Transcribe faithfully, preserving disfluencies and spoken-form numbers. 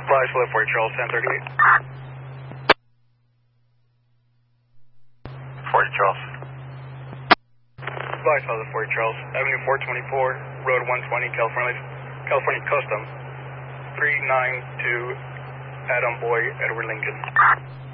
Flash left for Charles, ten thirty-eight. forty Charles. Flash left for Charles, Avenue four twenty-four, Road one twenty, California, California Custom, three nine two, Adam Boy, Edward Lincoln.